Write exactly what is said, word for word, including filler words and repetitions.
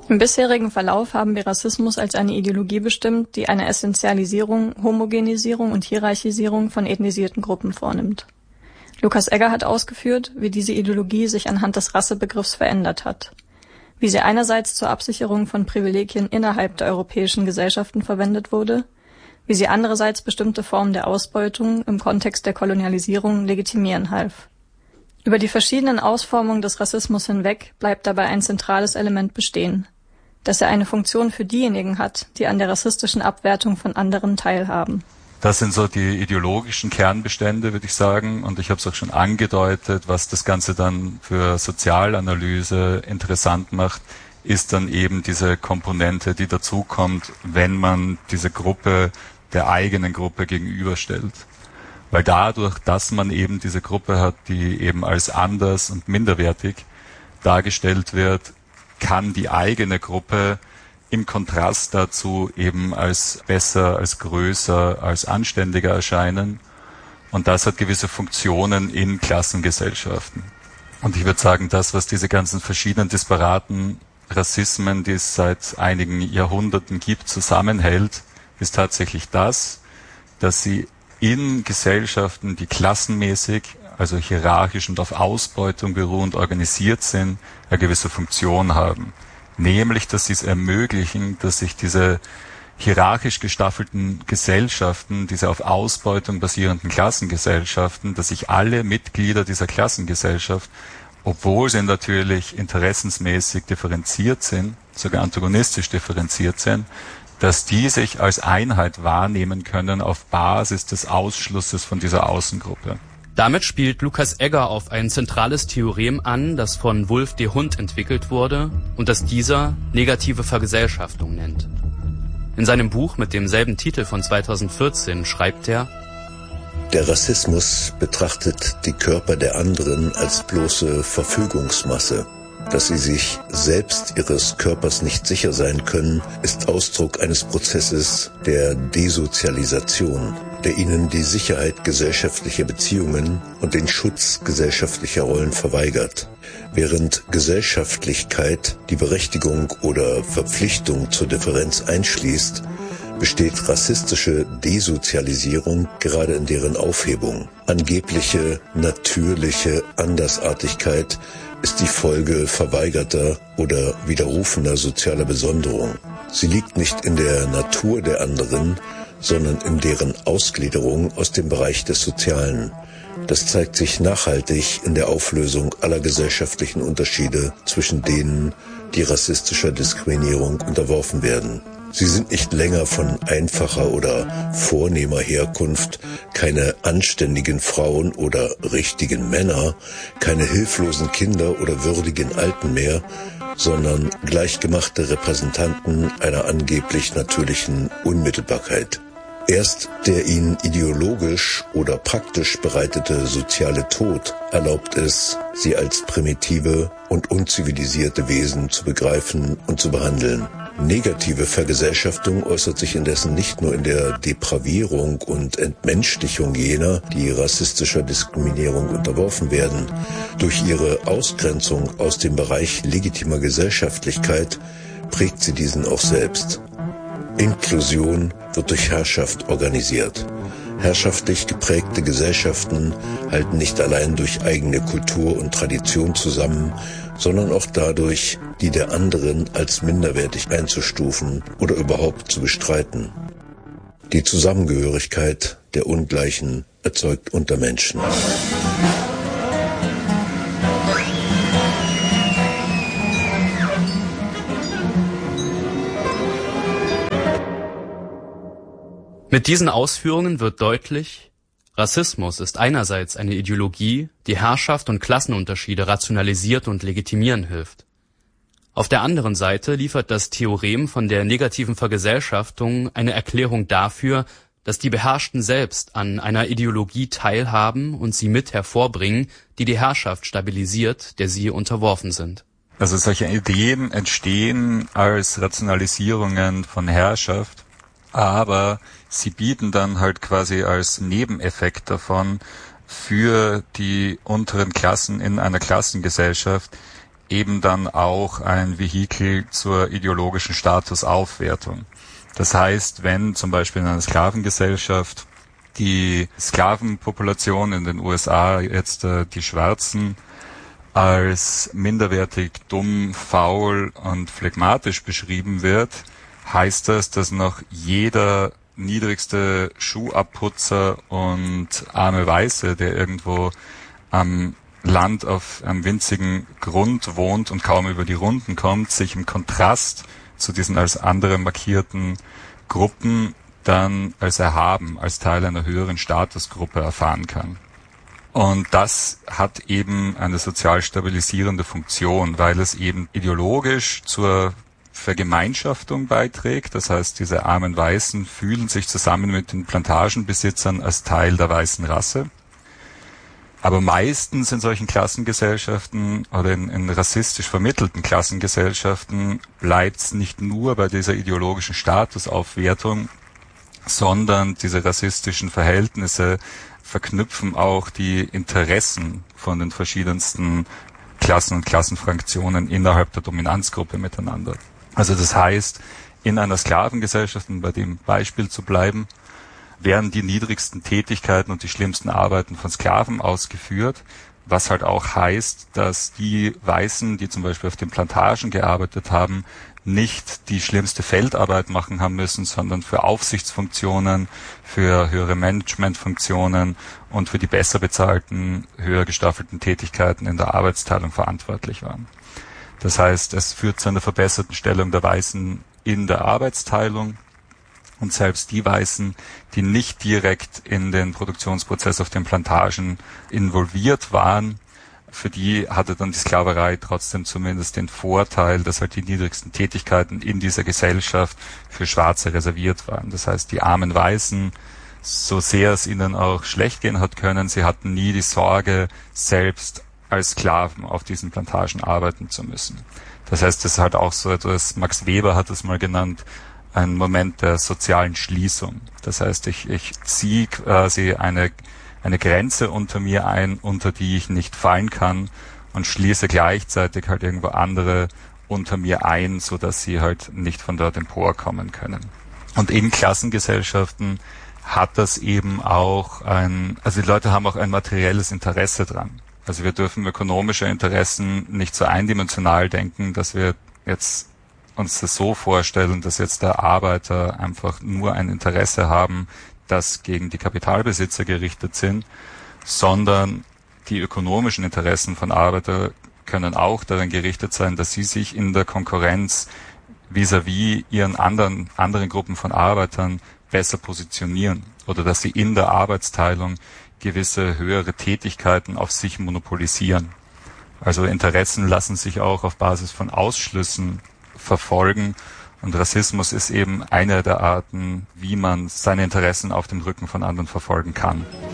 Im bisherigen Verlauf haben wir Rassismus als eine Ideologie bestimmt, die eine Essentialisierung, Homogenisierung und Hierarchisierung von ethnisierten Gruppen vornimmt. Lukas Egger hat ausgeführt, wie diese Ideologie sich anhand des Rassebegriffs verändert hat. Wie sie einerseits zur Absicherung von Privilegien innerhalb der europäischen Gesellschaften verwendet wurde, wie sie andererseits bestimmte Formen der Ausbeutung im Kontext der Kolonialisierung legitimieren half. Über die verschiedenen Ausformungen des Rassismus hinweg bleibt dabei ein zentrales Element bestehen, dass er eine Funktion für diejenigen hat, die an der rassistischen Abwertung von anderen teilhaben. Das sind so die ideologischen Kernbestände, würde ich sagen. Und ich habe es auch schon angedeutet, was das Ganze dann für Sozialanalyse interessant macht, ist dann eben diese Komponente, die dazukommt, wenn man diese Gruppe der eigenen Gruppe gegenüberstellt. Weil dadurch, dass man eben diese Gruppe hat, die eben als anders und minderwertig dargestellt wird, kann die eigene Gruppe im Kontrast dazu eben als besser, als größer, als anständiger erscheinen. Und das hat gewisse Funktionen in Klassengesellschaften. Und ich würde sagen, das, was diese ganzen verschiedenen disparaten Rassismen, die es seit einigen Jahrhunderten gibt, zusammenhält, ist tatsächlich das, dass sie in Gesellschaften, die klassenmäßig, also hierarchisch und auf Ausbeutung beruhend organisiert sind, eine gewisse Funktion haben. Nämlich, dass sie es ermöglichen, dass sich diese hierarchisch gestaffelten Gesellschaften, diese auf Ausbeutung basierenden Klassengesellschaften, dass sich alle Mitglieder dieser Klassengesellschaft, obwohl sie natürlich interessensmäßig differenziert sind, sogar antagonistisch differenziert sind, dass die sich als Einheit wahrnehmen können auf Basis des Ausschlusses von dieser Außengruppe. Damit spielt Lukas Egger auf ein zentrales Theorem an, das von Wulf de Hund entwickelt wurde und das dieser negative Vergesellschaftung nennt. In seinem Buch mit demselben Titel von zweitausendvierzehn schreibt er: Der Rassismus betrachtet die Körper der anderen als bloße Verfügungsmasse. Dass sie sich selbst ihres Körpers nicht sicher sein können, ist Ausdruck eines Prozesses der Desozialisation, der ihnen die Sicherheit gesellschaftlicher Beziehungen und den Schutz gesellschaftlicher Rollen verweigert. Während Gesellschaftlichkeit die Berechtigung oder Verpflichtung zur Differenz einschließt, besteht rassistische Desozialisierung gerade in deren Aufhebung. Angebliche, natürliche Andersartigkeit ist die Folge verweigerter oder widerrufener sozialer Besonderung. Sie liegt nicht in der Natur der anderen, sondern in deren Ausgliederung aus dem Bereich des Sozialen. Das zeigt sich nachhaltig in der Auflösung aller gesellschaftlichen Unterschiede zwischen denen, die rassistischer Diskriminierung unterworfen werden. Sie sind nicht länger von einfacher oder vornehmer Herkunft, keine anständigen Frauen oder richtigen Männer, keine hilflosen Kinder oder würdigen Alten mehr, sondern gleichgemachte Repräsentanten einer angeblich natürlichen Unmittelbarkeit. Erst der ihnen ideologisch oder praktisch bereitete soziale Tod erlaubt es, sie als primitive und unzivilisierte Wesen zu begreifen und zu behandeln. Negative Vergesellschaftung äußert sich indessen nicht nur in der Depravierung und Entmenschlichung jener, die rassistischer Diskriminierung unterworfen werden. Durch ihre Ausgrenzung aus dem Bereich legitimer Gesellschaftlichkeit prägt sie diesen auch selbst. Inklusion wird durch Herrschaft organisiert. Herrschaftlich geprägte Gesellschaften halten nicht allein durch eigene Kultur und Tradition zusammen, sondern auch dadurch, die der anderen als minderwertig einzustufen oder überhaupt zu bestreiten. Die Zusammengehörigkeit der Ungleichen erzeugt Untermenschen. Mit diesen Ausführungen wird deutlich, Rassismus ist einerseits eine Ideologie, die Herrschaft und Klassenunterschiede rationalisiert und legitimieren hilft. Auf der anderen Seite liefert das Theorem von der negativen Vergesellschaftung eine Erklärung dafür, dass die Beherrschten selbst an einer Ideologie teilhaben und sie mit hervorbringen, die die Herrschaft stabilisiert, der sie unterworfen sind. Also solche Ideen entstehen als Rationalisierungen von Herrschaft, aber sie bieten dann halt quasi als Nebeneffekt davon für die unteren Klassen in einer Klassengesellschaft eben dann auch ein Vehikel zur ideologischen Statusaufwertung. Das heißt, wenn zum Beispiel in einer Sklavengesellschaft die Sklavenpopulation in den U S A, jetzt äh, die Schwarzen, als minderwertig, dumm, faul und phlegmatisch beschrieben wird, heißt das, dass noch jeder niedrigste Schuhabputzer und arme Weiße, der irgendwo am Land auf einem winzigen Grund wohnt und kaum über die Runden kommt, sich im Kontrast zu diesen als andere markierten Gruppen dann als erhaben, als Teil einer höheren Statusgruppe erfahren kann. Und das hat eben eine sozial stabilisierende Funktion, weil es eben ideologisch zur Vergemeinschaftung beiträgt. Das heißt, diese armen Weißen fühlen sich zusammen mit den Plantagenbesitzern als Teil der weißen Rasse. Aber meistens in solchen Klassengesellschaften oder in, in rassistisch vermittelten Klassengesellschaften bleibt es nicht nur bei dieser ideologischen Statusaufwertung, sondern diese rassistischen Verhältnisse verknüpfen auch die Interessen von den verschiedensten Klassen und Klassenfraktionen innerhalb der Dominanzgruppe miteinander. Also das heißt, in einer Sklavengesellschaft, um bei dem Beispiel zu bleiben, werden die niedrigsten Tätigkeiten und die schlimmsten Arbeiten von Sklaven ausgeführt, was halt auch heißt, dass die Weißen, die zum Beispiel auf den Plantagen gearbeitet haben, nicht die schlimmste Feldarbeit machen haben müssen, sondern für Aufsichtsfunktionen, für höhere Managementfunktionen und für die besser bezahlten, höher gestaffelten Tätigkeiten in der Arbeitsteilung verantwortlich waren. Das heißt, es führt zu einer verbesserten Stellung der Weißen in der Arbeitsteilung. Und selbst die Weißen, die nicht direkt in den Produktionsprozess auf den Plantagen involviert waren, für die hatte dann die Sklaverei trotzdem zumindest den Vorteil, dass halt die niedrigsten Tätigkeiten in dieser Gesellschaft für Schwarze reserviert waren. Das heißt, die armen Weißen, so sehr es ihnen auch schlecht gehen hat können, sie hatten nie die Sorge, selbst als Sklaven auf diesen Plantagen arbeiten zu müssen. Das heißt, das ist halt auch so etwas, Max Weber hat es mal genannt, ein Moment der sozialen Schließung. Das heißt, ich, ich ziehe quasi eine, eine Grenze unter mir ein, unter die ich nicht fallen kann und schließe gleichzeitig halt irgendwo andere unter mir ein, so dass sie halt nicht von dort emporkommen können. Und in Klassengesellschaften hat das eben auch ein, also die Leute haben auch ein materielles Interesse dran. Also wir dürfen ökonomische Interessen nicht so eindimensional denken, dass wir jetzt uns das so vorstellen, dass jetzt der Arbeiter einfach nur ein Interesse haben, das gegen die Kapitalbesitzer gerichtet sind, sondern die ökonomischen Interessen von Arbeiter können auch darin gerichtet sein, dass sie sich in der Konkurrenz vis-à-vis ihren anderen, anderen Gruppen von Arbeitern besser positionieren oder dass sie in der Arbeitsteilung gewisse höhere Tätigkeiten auf sich monopolisieren. Also Interessen lassen sich auch auf Basis von Ausschlüssen verfolgen und Rassismus ist eben eine der Arten, wie man seine Interessen auf dem Rücken von anderen verfolgen kann.